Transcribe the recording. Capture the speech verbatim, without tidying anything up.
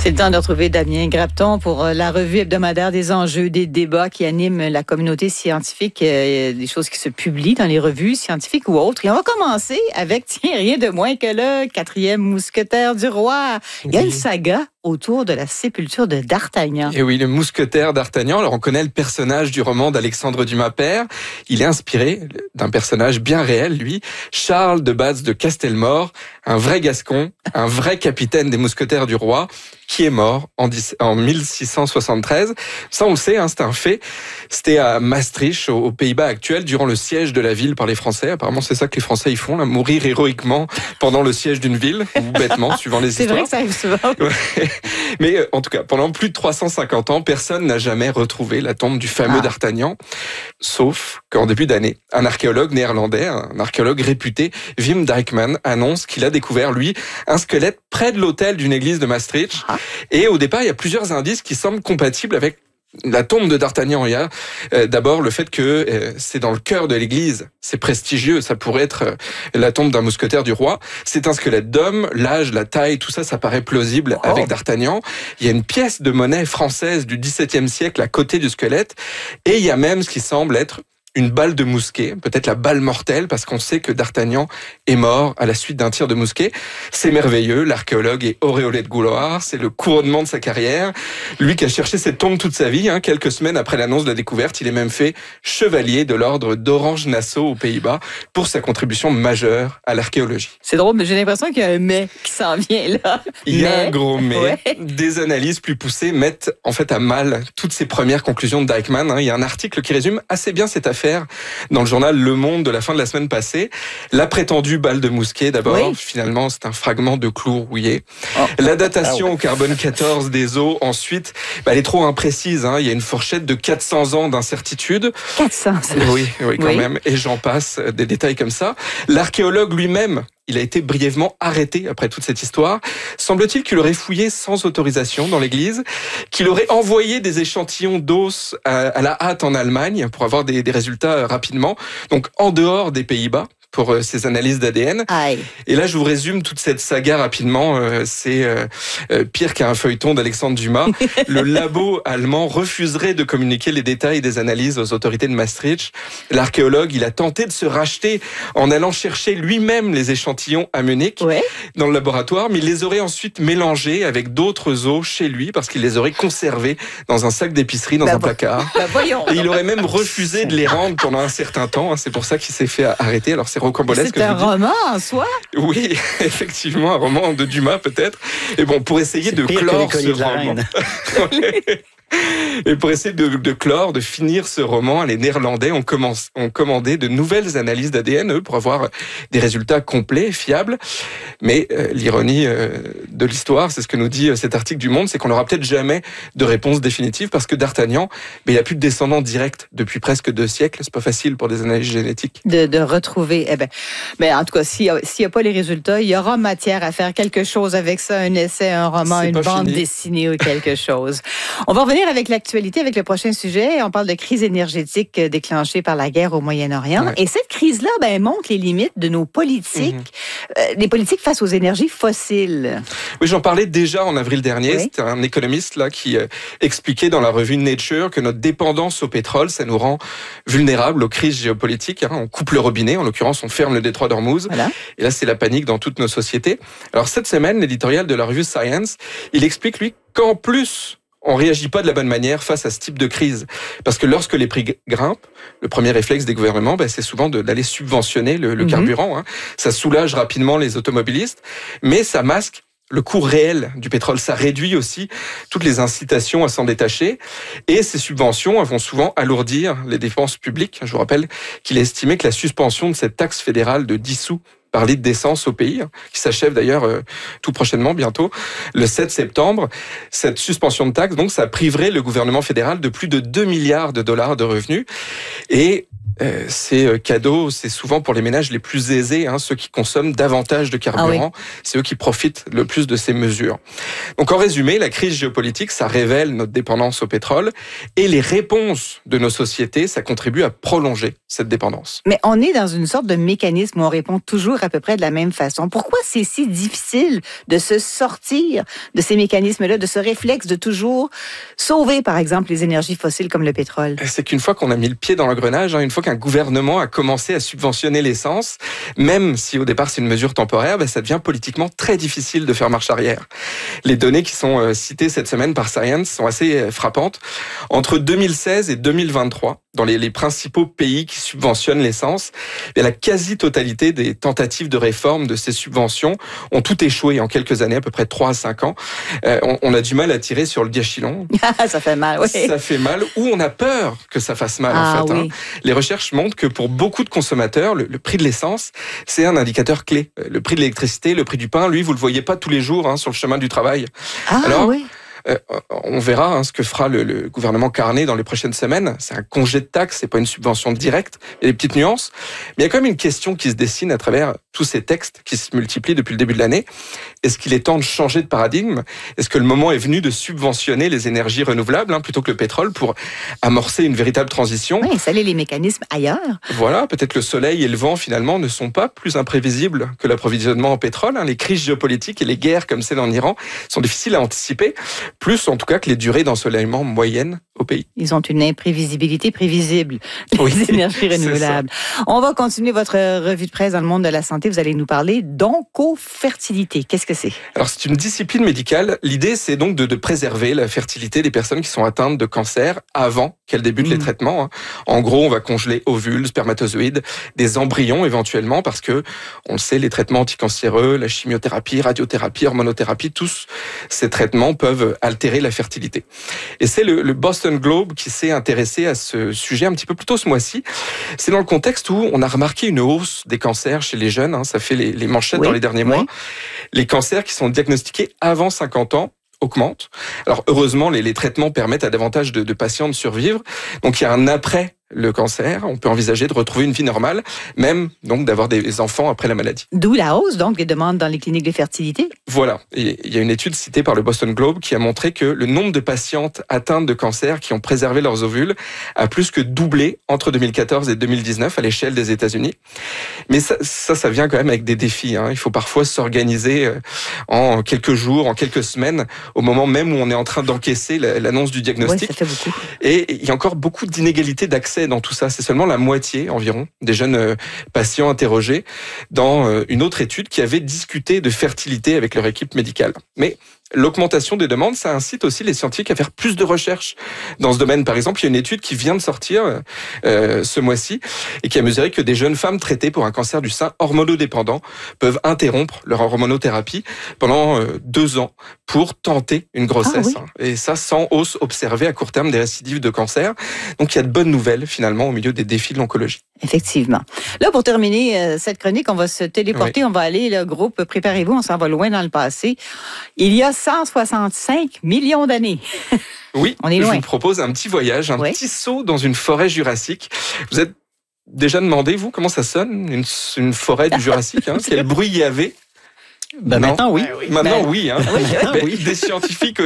C'est le temps de retrouver Damien Grapton pour la revue hebdomadaire des enjeux, des débats qui animent la communauté scientifique, euh, des choses qui se publient dans les revues scientifiques ou autres. Et on va commencer avec, tiens, rien de moins que le quatrième mousquetaire du roi. Il y a une saga autour de la sépulture de D'Artagnan. Et oui, le mousquetaire d'Artagnan. Alors, on connaît le personnage du roman d'Alexandre Dumas père. Il est inspiré d'un personnage bien réel, lui, Charles de Batz de Castelmore, un vrai Gascon, un vrai capitaine des mousquetaires du roi, qui est mort en, en mille six cent soixante-treize. Ça, on le sait, hein, c'est un fait. C'était à Maastricht, aux Pays-Bas actuels, durant le siège de la ville par les Français. Apparemment, c'est ça que les Français y font, là, mourir héroïquement pendant le siège d'une ville, ou bêtement, suivant les c'est histoires. C'est vrai que ça arrive souvent. Ouais. Mais euh, en tout cas, pendant plus de trois cent cinquante ans, personne n'a jamais retrouvé la tombe du fameux ah. D'Artagnan, sauf qu'en début d'année, un archéologue néerlandais, un archéologue réputé, Wim Dijkman, annonce qu'il a découvert, lui, un squelette près de l'autel d'une église de Maastricht. Ah. Et au départ, il y a plusieurs indices qui semblent compatibles avec la tombe de D'Artagnan. Il y a euh, d'abord le fait que euh, c'est dans le cœur de l'église, c'est prestigieux, ça pourrait être euh, la tombe d'un mousquetaire du roi. C'est un squelette d'homme, l'âge, la taille, tout ça, ça paraît plausible oh. avec D'Artagnan. Il y a une pièce de monnaie française du dix-septième siècle à côté du squelette, et il y a même ce qui semble être une balle de mousquet, peut-être la balle mortelle, parce qu'on sait que D'Artagnan est mort à la suite d'un tir de mousquet. C'est merveilleux, l'archéologue est auréolé de gloire, c'est le couronnement de sa carrière. Lui qui a cherché cette tombe toute sa vie, hein, quelques semaines après l'annonce de la découverte, il est même fait chevalier de l'ordre d'Orange-Nassau aux Pays-Bas pour sa contribution majeure à l'archéologie. C'est drôle, mais j'ai l'impression qu'il y a un mais qui s'en vient là. Il y mais... a un gros mais. Ouais. Des analyses plus poussées mettent en fait à mal toutes ces premières conclusions de Dijkman. Hein. Il y a un article qui résume assez bien cette affaire dans le journal Le Monde de la fin de la semaine passée. La prétendue balle de mousquet, d'abord, oui. finalement, c'est un fragment de clou rouillé. Oh. La datation ah ouais. au carbone quatorze des os, ensuite, bah, elle est trop imprécise. Hein. Il y a une fourchette de quatre cents ans d'incertitude. quatre cents Oui, oui, quand oui. même. Et j'en passe, des détails comme ça. L'archéologue lui-même, il a été brièvement arrêté après toute cette histoire. Semble-t-il qu'il aurait fouillé sans autorisation dans l'église, qu'il aurait envoyé des échantillons d'os à, à la hâte en Allemagne pour avoir des, des résultats rapidement, donc en dehors des Pays-Bas, pour ces analyses d'A D N. Aïe. Et là, je vous résume toute cette saga rapidement. Euh, c'est euh, euh, pire qu'un feuilleton d'Alexandre Dumas. Le labo allemand refuserait de communiquer les détails des analyses aux autorités de Maastricht. L'archéologue, il a tenté de se racheter en allant chercher lui-même les échantillons à Munich, ouais. dans le laboratoire, mais il les aurait ensuite mélangés avec d'autres os chez lui parce qu'il les aurait conservés dans un sac d'épicerie, dans bah, un placard. Bah, voyons. Et il aurait même refusé de les rendre pendant un certain temps. C'est pour ça qu'il s'est fait arrêter. Alors, c'est C'est un roman en soi? Oui, effectivement, un roman de Dumas peut-être. Et bon, pour essayer c'est de clore ce de roman... Et pour essayer de, de clore, de finir ce roman, les Néerlandais ont, commencé, ont commandé de nouvelles analyses d'A D N, eux, pour avoir des résultats complets, fiables. Mais euh, l'ironie euh, de l'histoire, c'est ce que nous dit euh, cet article du Monde, c'est qu'on n'aura peut-être jamais de réponse définitive parce que D'Artagnan, ben, il n'y a plus de descendants directs depuis presque deux siècles. C'est pas facile pour des analyses génétiques. De, de retrouver. Eh ben, mais en tout cas, s'il n'y a, a pas les résultats, il y aura matière à faire quelque chose avec ça, un essai, un roman, c'est une bande fini. dessinée ou quelque chose. On va revenir avec l'actualité, avec le prochain sujet. On parle de crise énergétique déclenchée par la guerre au Moyen-Orient. Ouais. Et cette crise-là ben, montre les limites de nos politiques, mm-hmm. euh, les politiques face aux énergies fossiles. Oui, j'en parlais déjà en avril dernier. Oui. C'était un économiste là qui euh, expliquait dans la revue Nature que notre dépendance au pétrole, ça nous rend vulnérables aux crises géopolitiques. Hein. On coupe le robinet, en l'occurrence, on ferme le détroit d'Ormuz. Voilà. Et là, c'est la panique dans toutes nos sociétés. Alors cette semaine, l'éditorial de la revue Science, il explique, lui, qu'en plus... on réagit pas de la bonne manière face à ce type de crise. Parce que lorsque les prix grimpent, le premier réflexe des gouvernements, ben, c'est souvent de, d'aller subventionner le, le mmh. carburant. Hein. Ça soulage rapidement les automobilistes, mais ça masque le coût réel du pétrole. Ça réduit aussi toutes les incitations à s'en détacher. Et ces subventions vont souvent alourdir les dépenses publiques. Je vous rappelle qu'il est estimé que la suspension de cette taxe fédérale de dix sous par litre d'essence au pays, qui s'achève d'ailleurs euh, tout prochainement, bientôt, le sept septembre. Cette suspension de taxe, donc, ça priverait le gouvernement fédéral de plus de deux milliards de dollars de revenus. Et Euh, ces cadeaux, c'est souvent pour les ménages les plus aisés, hein, ceux qui consomment davantage de carburant. Ah oui. C'est eux qui profitent le plus de ces mesures. Donc en résumé, la crise géopolitique, ça révèle notre dépendance au pétrole et les réponses de nos sociétés, ça contribue à prolonger cette dépendance. Mais on est dans une sorte de mécanisme où on répond toujours à peu près de la même façon. Pourquoi c'est si difficile de se sortir de ces mécanismes-là, de ce réflexe de toujours sauver, par exemple, les énergies fossiles comme le pétrole? C'est qu'une fois qu'on a mis le pied dans l'engrenage, hein, une fois qu'un gouvernement a commencé à subventionner l'essence, même si au départ c'est une mesure temporaire, ben ça devient politiquement très difficile de faire marche arrière. Les données qui sont euh, citées cette semaine par Science sont assez euh, frappantes. Entre deux mille seize et deux mille vingt-trois, dans les, les principaux pays qui subventionnent l'essence, la quasi-totalité des tentatives de réforme de ces subventions ont tout échoué en quelques années, à peu près trois à cinq ans. Euh, on, on a du mal à tirer sur le diachylon. Ça fait mal, oui. Ça fait mal, ou on a peur que ça fasse mal, ah, en fait. Oui. Hein. Les recherches montrent que pour beaucoup de consommateurs, le, le prix de l'essence, c'est un indicateur clé. Le prix de l'électricité, le prix du pain, lui, vous le voyez pas tous les jours hein, sur le chemin du travail. Ah, Alors, oui. Euh, on verra hein, ce que fera le, le gouvernement Carney dans les prochaines semaines. C'est un congé de taxes, c'est pas une subvention directe. Il y a des petites nuances, mais il y a quand même une question qui se dessine à travers tous ces textes qui se multiplient depuis le début de l'année. Est-ce qu'il est temps de changer de paradigme? Est-ce que le moment est venu de subventionner les énergies renouvelables hein, plutôt que le pétrole pour amorcer une véritable transition? Oui, installer les mécanismes ailleurs. Voilà, peut-être le soleil et le vent finalement ne sont pas plus imprévisibles que l'approvisionnement en pétrole. Hein. Les crises géopolitiques et les guerres comme celle en Iran sont difficiles à anticiper. Plus en tout cas que les durées d'ensoleillement moyennes au pays. Ils ont une imprévisibilité prévisible des oui, énergies renouvelables. On va continuer votre revue de presse dans le monde de la santé. Vous allez nous parler d'oncofertilité. Qu'est-ce que c'est? Alors c'est une discipline médicale. L'idée c'est donc de, de préserver la fertilité des personnes qui sont atteintes de cancer avant qu'elles débutent mmh. les traitements. En gros, on va congeler ovules, spermatozoïdes, des embryons éventuellement parce que on le sait, les traitements anticancéreux, la chimiothérapie, radiothérapie, hormonothérapie, tous ces traitements peuvent altérer la fertilité. Et c'est le, le Boston Globe qui s'est intéressé à ce sujet un petit peu plus tôt ce mois-ci. C'est dans le contexte où on a remarqué une hausse des cancers chez les jeunes. Hein, ça fait les, les manchettes oui, dans les derniers oui. mois. Les cancers qui sont diagnostiqués avant cinquante ans augmentent. Alors heureusement, les, les traitements permettent à davantage de, de patients de survivre. Donc il y a un après le cancer, on peut envisager de retrouver une vie normale, même donc d'avoir des enfants après la maladie. D'où la hausse donc des demandes dans les cliniques de fertilité. Voilà, et il y a une étude citée par le Boston Globe qui a montré que le nombre de patientes atteintes de cancer qui ont préservé leurs ovules a plus que doublé entre deux mille quatorze et deux mille dix-neuf à l'échelle des États-Unis. Mais ça, ça, ça vient quand même avec des défis. Hein. Il faut parfois s'organiser en quelques jours, en quelques semaines, au moment même où on est en train d'encaisser l'annonce du diagnostic. Oui, ça fait beaucoup. Et il y a encore beaucoup d'inégalités d'accès dans tout ça. C'est seulement la moitié environ des jeunes patients interrogés dans une autre étude qui avait discuté de fertilité avec leur équipe médicale. Mais l'augmentation des demandes, ça incite aussi les scientifiques à faire plus de recherches dans ce domaine. Par exemple, il y a une étude qui vient de sortir euh, ce mois-ci et qui a mesuré que des jeunes femmes traitées pour un cancer du sein hormonodépendant peuvent interrompre leur hormonothérapie pendant euh, deux ans pour tenter une grossesse. Ah, oui. Et ça sans hausse observée à court terme des récidives de cancer. Donc il y a de bonnes nouvelles finalement au milieu des défis de l'oncologie. Effectivement. Là, pour terminer euh, cette chronique, on va se téléporter, oui. on va aller, le groupe, préparez-vous, on s'en va loin dans le passé. Il y a cent soixante-cinq millions d'années. Oui, on est loin. Je vous propose un petit voyage, un oui. petit saut dans une forêt jurassique. Vous êtes déjà demandé, vous, comment ça sonne, une, une forêt du Jurassique, hein, quel bruit il y avait? Ben maintenant, oui. Maintenant, ben, oui. Hein. oui, ben, oui. Des scientifiques